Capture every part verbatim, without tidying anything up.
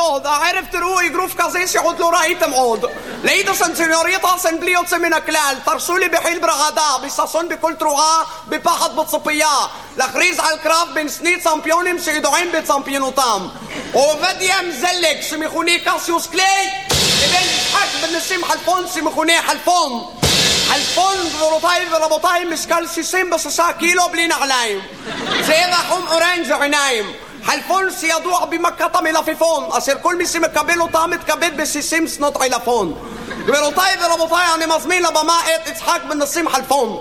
מאוד. הערב תראו אגרוף כזה שעוד לא ראיתם עוד. לאידסן סניוריטסן בלי יוצא מן הכלל. תרשו לי בחיל ברעדה, בששון בכל תרועה, בפחד בצפייה. להכריז על קרב בין שני צמפיונים שידועים בצמפיונותם. עובדיה מזלג שמכונה קסיוס קליי, לבין יצחק בן נסים חלפון שמכונה חלפון. חלפון גבירותיי ורבותיי משקל שישים ושישה קילו בלי נעליים. צבע חום אורנג' עיניים. חלפון שידוע במכת המלפפון, אשר כל מי שמקבל אותה מתכבד ב-שישים שנות עילפון. גבירותיי ורבותיי, אני מזמין לבמה את יצחק בן נסים חלפון.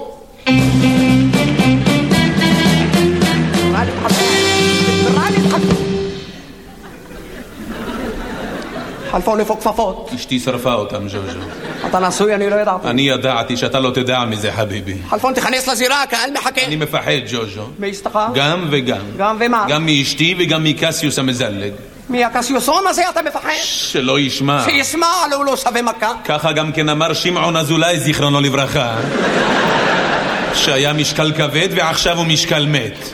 חלפון איפה כפפות? אשתי שרפה אותם, ז'וז'ו. אתה נשוי, אני לא ידעתי. אני ידעתי שאתה לא תדע מזה, חביבי. חלפון, תכנס לזירה, הקהל מחכה. אני מפחד, ז'וז'ו. מאשתך? גם וגם. גם ומה? גם מאשתי וגם מקסיוס המזלג. מהקסיוסון הזה אתה מפחד? שלא ישמע. שישמע, לא הוא לא שווה מכה. ככה גם כן אמר שמעון אזולאי, זיכרונו לברכה, שהיה משקל כבד ועכשיו הוא משקל מת.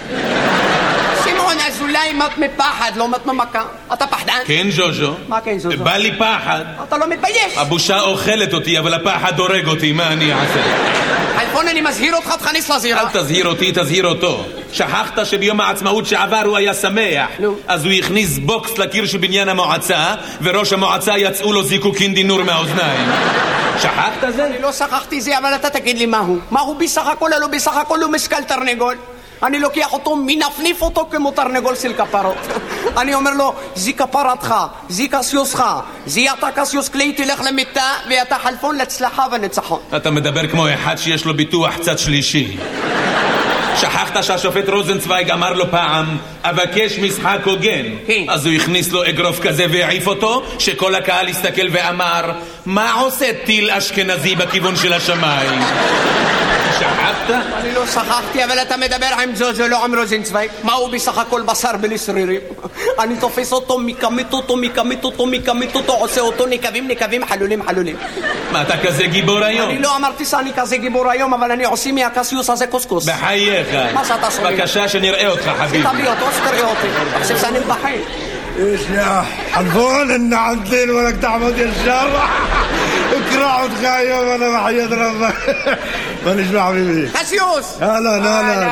אולי מת מפחד, לא מת ממכה. אתה פחדן? כן, ז'וז'ו. מה כן, ז'וז'ו? בא לי פחד. אתה לא מתבייש. הבושה אוכלת אותי, אבל הפחד הורג אותי, מה אני אעשה? חלפון, אני מזהיר אותך, תכניס לזירה. אל תזהיר אותי, תזהיר אותו. שכחת שביום העצמאות שעבר הוא היה שמח. נו. אז הוא הכניס בוקס לקיר של בניין המועצה, וראש המועצה יצאו לו זיקוקין דינור מהאוזניים. שכחת זה? אני לא שכחתי זה, אבל אתה תגיד לי מהו. מהו בסך הכל, לא בסך הכל הוא משקל תרנגול. אני לוקח אותו, מנפניף אותו כמו תרנגול של כפרות. אני אומר לו, זי כפרתך, זי קסיוסך, זי אתה קסיוס קליי, תלך למיטה, ואתה חלפון להצלחה ונצחון. אתה מדבר כמו אחד שיש לו ביטוח צד שלישי. שכחת שהשופט רוזנצוויג אמר לו פעם, אבקש משחק הוגן. כן. אז הוא הכניס לו אגרוף כזה והעיף אותו, שכל הקהל הסתכל ואמר, מה עושה טיל אשכנזי בכיוון של השמיים? שכחת? אני לא שכחתי, אבל אתה מדבר עם ז'וז'ו, לא עם רוזנצוויג. מה הוא בסך הכל בשר בלי שרירים? אני תופס אותו, מקמית אותו, מקמית אותו, מקמית אותו, עושה אותו נקבים, נקבים, חלולים, חלולים. מה, אתה כזה גיבור היום? אני לא אמרתי שאני כזה גיבור היום, אבל אני עושה מהקסיוס הזה קוסקוס. בחייך. מה שאתה שומע? בבקשה שנראה אותך, חביבי. תביא אותו, שתראה אותי. חושב שאני מבחין. ايش يا حلفون ان عندين ولك تعمد يا الشارع اكرع وتخايم وانا بحياة ربك مانيش مع حبيبي קסיוס! هلا هلا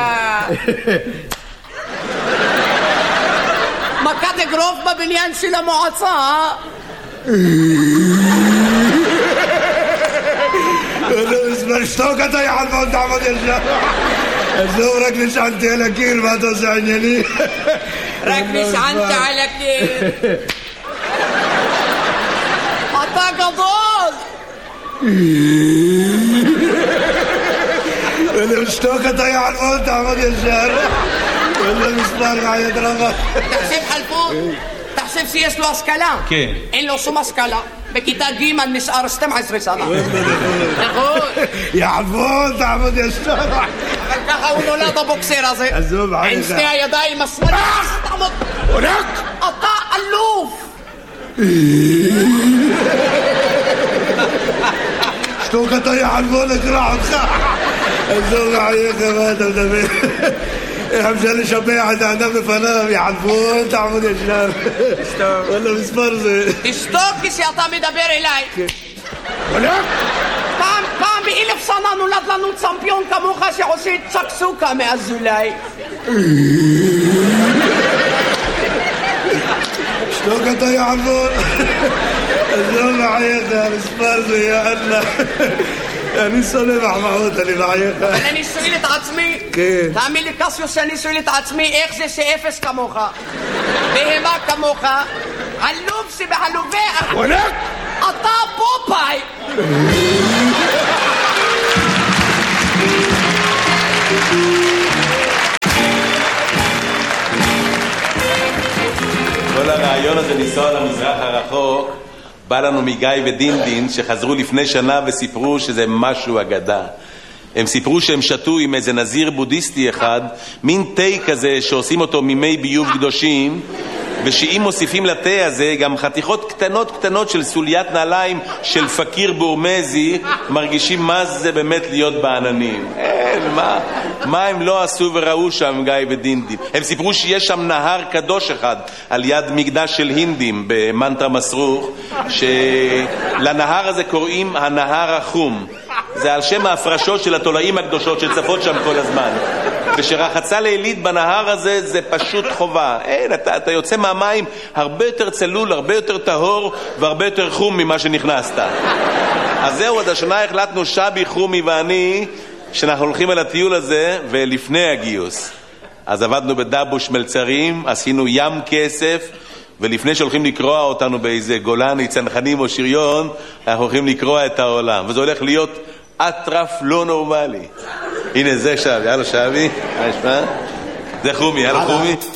מכת אגרוף בבניין של המועצה. اسمع شتوك يا حلفون تعمد يا الشارع الزورك نشعنت على كيل ما توسعني لي רק נשענת על הקיר. אתה גדול. انا شتوك يا حلفون تعمد يا الشارع ولا مسمار معي دربك תחשב חלפון, תחשב שיש לו השכלה. כן. אין לו שום השכלה. בכיתה ג' נשאר שתים עשרה שנה. נכון. يا حلفون تعمد يا الشارع אבל ככה הוא נולד הבוקסר הזה. עזוב, עם עליך. שתי הידיים השמאליות. תעמוד. אתה אלוף. شتوك يا حلفون اكرع وتخاع عزوز عليك ما انت مدبر مشان شبيعة انا بفنام يا حلفون تعمد يا شناب ولا مسفرزة תשתוק כשאתה מדבר אליי. פעם, פעם באלף שנה נולד לנו צמפיון כמוך שעושה צ'קסוקה מאזולאי. شتوك يا حلفون عزوز عليك مسفرزة يا الله אני שונא מחמאות, אני מחייך. אבל אני שואל את עצמי, כן. תאמין לי קסיוס שאני שואל את עצמי, איך זה שאפס כמוך, בהמה כמוך, אלוף שבחלובי, וואלק! אתה פופאי. כל הרעיון הזה לנסוע למזרח הרחוק בא לנו מגיא ודינדין שחזרו לפני שנה וסיפרו שזה משהו אגדה. הם סיפרו שהם שתו עם איזה נזיר בודהיסטי אחד, מין תה כזה שעושים אותו ממי ביוב קדושים, ושאם מוסיפים לתה הזה גם חתיכות קטנות קטנות של סוליית נעליים של פקיר בורמזי, מרגישים מה זה באמת להיות בעננים. אין, מה, מה הם לא עשו וראו שם, גיא ודינדים? הם סיפרו שיש שם נהר קדוש אחד על יד מקדש של הינדים במנטרה מסרוך, שלנהר הזה קוראים הנהר החום. זה על שם ההפרשות של התולעים הקדושות שצפות שם כל הזמן. ושרחצה לילית בנהר הזה זה פשוט חובה. אין, אתה, אתה יוצא מהמים הרבה יותר צלול, הרבה יותר טהור והרבה יותר חום ממה שנכנסת. אז זהו, עד השנה החלטנו שבי, חומי ואני שאנחנו הולכים על הטיול הזה ולפני הגיוס. אז עבדנו בדבוש מלצרים, עשינו ים כסף, ולפני שהולכים לקרוע אותנו באיזה גולני, צנחנים או שריון, אנחנו הולכים לקרוע את העולם. וזה הולך להיות אטרף לא נורמלי. הנה זה שבי, יאללה שבי, מה נשמע? זה חומי, יאללה חומי.